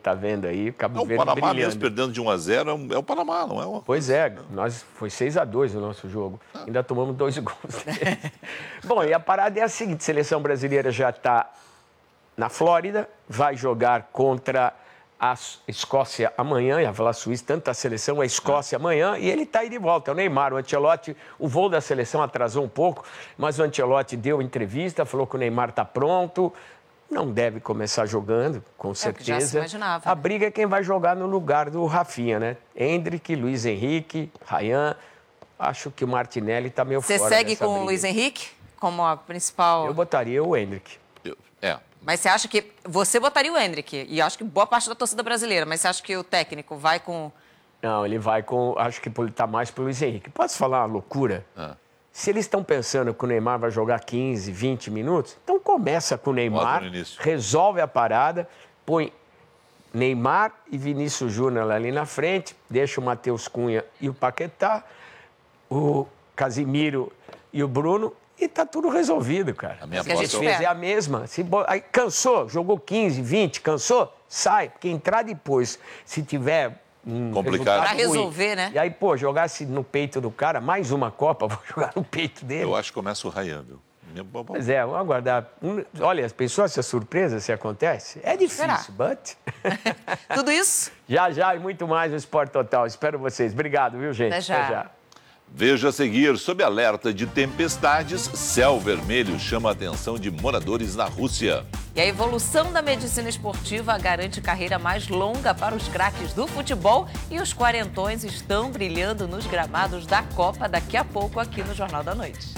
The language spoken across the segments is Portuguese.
está vendo aí, Cabo Verde O Panamá brilhando. mesmo perdendo de 1-0 é o Panamá, não é? Pois é, foi 6-2 o nosso jogo. Ainda tomamos 2 gols. Bom, e a parada é a seguinte, a seleção brasileira já está na Flórida, vai jogar contra a Escócia amanhã, ia falar Suíça, tanto a seleção, a Escócia amanhã, e ele está aí de volta, o Neymar, o Ancelotti, o voo da seleção atrasou um pouco, mas o Ancelotti deu entrevista, falou que o Neymar está pronto, não deve começar jogando, com certeza. Já se imaginava. A briga é quem vai jogar no lugar do Rafinha, né? Endrick, Luiz Henrique, Ryan, acho que o Martinelli está meio fora. Você segue com o Luiz Henrique como a principal? Eu botaria o Endrick. Mas você acha que... Você botaria o Endrick, e acho que boa parte da torcida brasileira, mas você acha que o técnico vai com... Não, ele vai com... Acho que ele está mais pro Luiz Henrique. Posso falar uma loucura? Se eles estão pensando que o Neymar vai jogar 15, 20 minutos, então começa com o Neymar, resolve a parada, põe Neymar e Vinícius Júnior ali na frente, deixa o Matheus Cunha e o Paquetá, o Casimiro e o Bruno... E tá tudo resolvido, cara. A minha aposta é a mesma. Aí cansou, jogou 15, 20, cansou, sai. Porque entrar depois, se tiver complicado para resolver, né? E aí, jogasse no peito do cara, mais uma Copa, vou jogar no peito dele. Eu acho que começa o Ryan, viu? Pois é, vamos aguardar. Olha, as pessoas, se a surpresa se acontece, é difícil, but... Tudo isso? Já e muito mais no Sport Total. Espero vocês. Obrigado, viu, gente? Até já. Veja a seguir, sob alerta de tempestades, céu vermelho chama a atenção de moradores na Rússia. E a evolução da medicina esportiva garante carreira mais longa para os craques do futebol e os quarentões estão brilhando nos gramados da Copa daqui a pouco aqui no Jornal da Noite.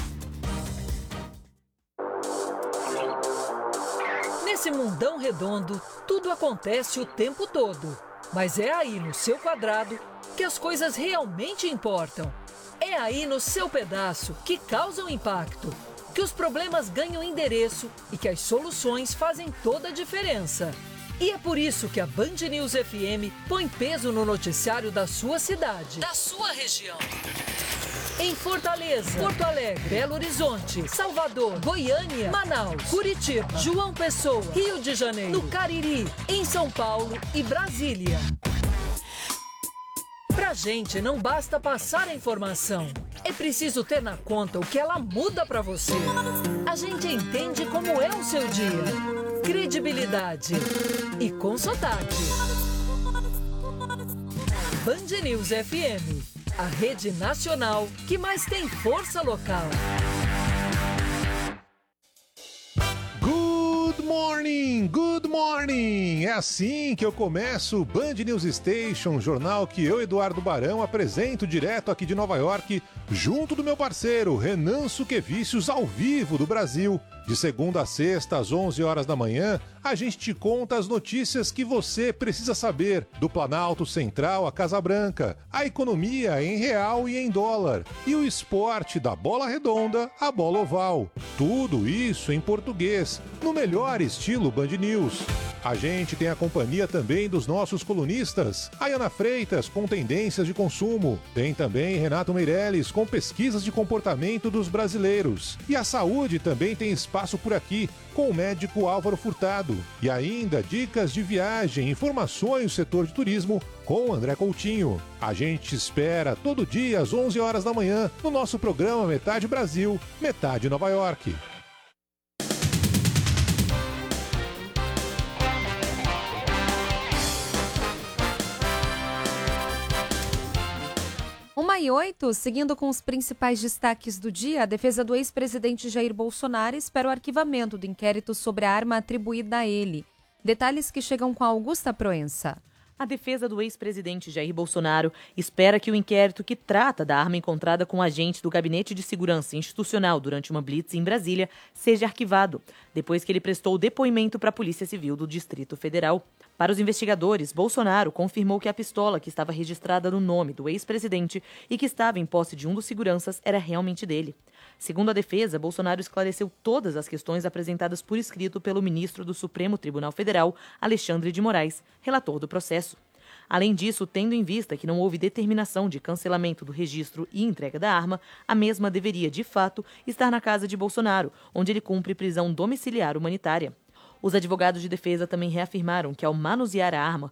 Nesse mundão redondo, tudo acontece o tempo todo. Mas é aí no seu quadrado que as coisas realmente importam. É aí no seu pedaço que causam impacto, que os problemas ganham endereço e que as soluções fazem toda a diferença. E é por isso que a Band News FM põe peso no noticiário da sua cidade, da sua região. Em Fortaleza, Porto Alegre, Belo Horizonte, Salvador, Goiânia, Manaus, Curitiba, João Pessoa, Rio de Janeiro, no Cariri, em São Paulo e Brasília. Pra gente não basta passar a informação, é preciso ter na conta o que ela muda pra você. A gente entende como é o seu dia, credibilidade e com sotaque. Band News FM, a rede nacional que mais tem força local. Good morning! É assim que eu começo o Band News Station, jornal que eu, Eduardo Barão, apresento direto aqui de Nova York, junto do meu parceiro Renan Suquevicius, ao vivo do Brasil. De segunda a sexta, às 11 horas da manhã, a gente te conta as notícias que você precisa saber do Planalto Central à Casa Branca, a economia em real e em dólar, e o esporte da bola redonda à bola oval. Tudo isso em português, no melhor estilo Band News. A gente tem a companhia também dos nossos colunistas, Ayana Freitas com tendências de consumo, tem também Renato Meirelles com pesquisas de comportamento dos brasileiros. E a saúde também tem espaço por aqui, com o médico Álvaro Furtado. E ainda dicas de viagem, informações do setor de turismo com o André Coutinho. A gente espera todo dia às 11 horas da manhã no nosso programa Metade Brasil, Metade Nova York. 1h08, seguindo com os principais destaques do dia, a defesa do ex-presidente Jair Bolsonaro espera o arquivamento do inquérito sobre a arma atribuída a ele. Detalhes que chegam com a Augusta Proença. A defesa do ex-presidente Jair Bolsonaro espera que o inquérito que trata da arma encontrada com agentes do Gabinete de Segurança Institucional durante uma blitz em Brasília seja arquivado, depois que ele prestou depoimento para a Polícia Civil do Distrito Federal. Para os investigadores, Bolsonaro confirmou que a pistola que estava registrada no nome do ex-presidente e que estava em posse de um dos seguranças era realmente dele. Segundo a defesa, Bolsonaro esclareceu todas as questões apresentadas por escrito pelo ministro do Supremo Tribunal Federal, Alexandre de Moraes, relator do processo. Além disso, tendo em vista que não houve determinação de cancelamento do registro e entrega da arma, a mesma deveria, de fato, estar na casa de Bolsonaro, onde ele cumpre prisão domiciliar humanitária. Os advogados de defesa também reafirmaram que, ao manusear a arma,